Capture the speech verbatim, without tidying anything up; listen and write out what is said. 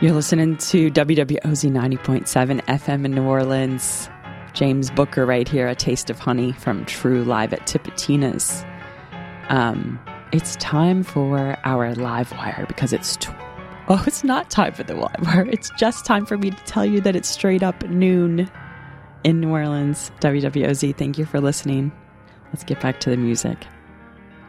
You're listening to W W O Z ninety point seven F M in New Orleans. James Booker right here, A Taste of Honey from True live at Tipitina's. Um, it's time for our live wire because it's... Tw- oh, it's not time for the live wire. It's just time for me to tell you that it's straight up noon in New Orleans. W W O Z, thank you for listening. Let's get back to the music.